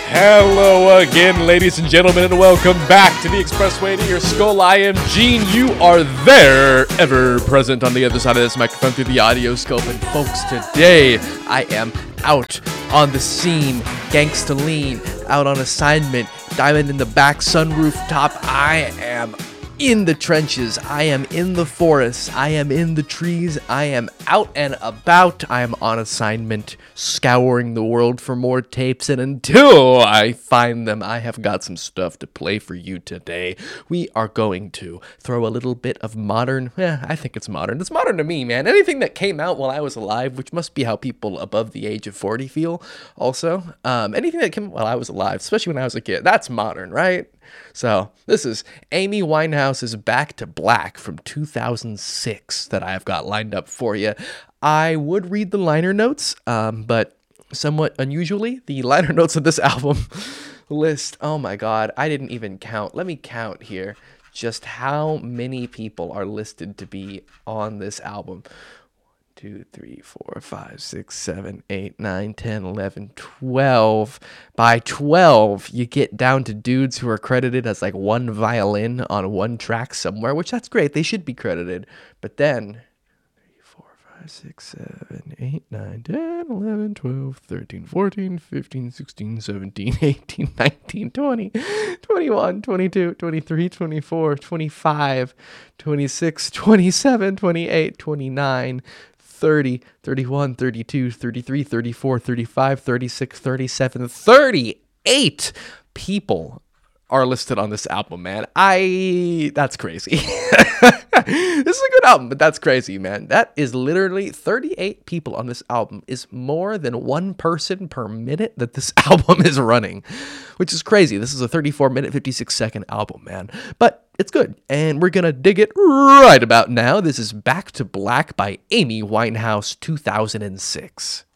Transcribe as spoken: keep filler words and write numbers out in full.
Hello again, ladies and gentlemen, and welcome back to the Expressway to your skull. I am Gene. You are there, ever present on the other side of this microphone through the audio scope. And folks, today I am out on the scene, gangsta lean, out on assignment, diamond in the back, sunroof top. I am in the trenches, I am in the forest, I am in the trees, I am out and about, I am on assignment, scouring the world for more tapes, and until I find them, I have got some stuff to play for you today. We are going to throw a little bit of modern, eh, I think it's modern, it's modern to me, man. Anything that came out while I was alive, which must be how people above the age of forty feel, also. Um, anything that came out while I was alive, especially when I was a kid, that's modern, right? So this is Amy Winehouse's Back to Black from two thousand six that I've got lined up for you. I would read the liner notes, um, but somewhat unusually, the liner notes of this album list, oh my god, I didn't even count. Let me count here just how many people are listed to be on this album. Two, three, four, five, six, seven, eight, nine, ten, eleven, twelve. By twelve, you get down to dudes who are credited as like one violin on one track somewhere, which that's great. They should be credited. But then, three, four, five, six, seven, eight, nine, ten, eleven, twelve, thirteen, fourteen, fifteen, sixteen, seventeen, eighteen, nineteen, twenty, twenty-one, twenty-two, twenty-three, twenty-four, twenty-five, twenty-six, twenty-seven, twenty-eight, twenty-nine, thirty, thirty-one, thirty-two, thirty-three, thirty-four, thirty-five, thirty-six, thirty-seven, thirty-eight people are listed on this album, man. I, that's crazy. This is a good album, but that's crazy, man. That is literally thirty-eight people on this album is more than one person per minute that this album is running, which is crazy. This is a thirty-four minute, fifty-six second album, man. But it's good, and we're gonna dig it right about now. This is Back to Black by Amy Winehouse, two thousand six.